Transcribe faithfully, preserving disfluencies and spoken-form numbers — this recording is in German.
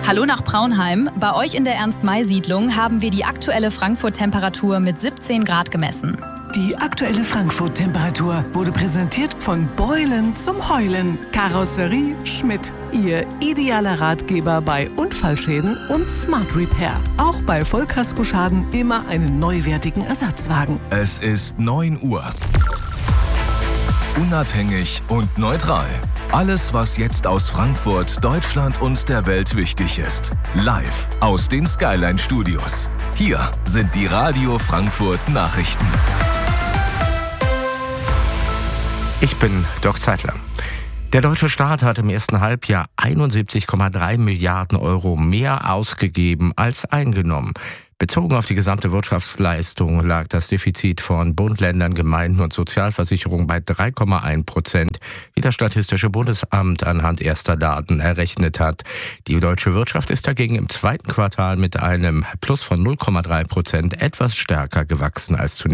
Hallo nach Praunheim. Bei euch in der Ernst-May-Siedlung haben wir die aktuelle Frankfurt-Temperatur mit siebzehn Grad gemessen. Die aktuelle Frankfurt-Temperatur wurde präsentiert von Beulen zum Heulen. Karosserie Schmidt. Ihr idealer Ratgeber bei Unfallschäden und Smart Repair. Auch bei Vollkaskoschaden immer einen neuwertigen Ersatzwagen. Es ist neun Uhr. Unabhängig und neutral. Alles, was jetzt aus Frankfurt, Deutschland und der Welt wichtig ist. Live aus den Skyline Studios. Hier sind die Radio Frankfurt Nachrichten. Ich bin Dirk Zeitler. Der deutsche Staat hat im ersten Halbjahr einundsiebzig Komma drei Milliarden Euro mehr ausgegeben als eingenommen. Bezogen auf die gesamte Wirtschaftsleistung lag das Defizit von Bund, Ländern, Gemeinden und Sozialversicherung bei drei Komma eins Prozent, wie das Statistische Bundesamt anhand erster Daten errechnet hat. Die deutsche Wirtschaft ist dagegen im zweiten Quartal mit einem Plus von null Komma drei Prozent etwas stärker gewachsen als zunächst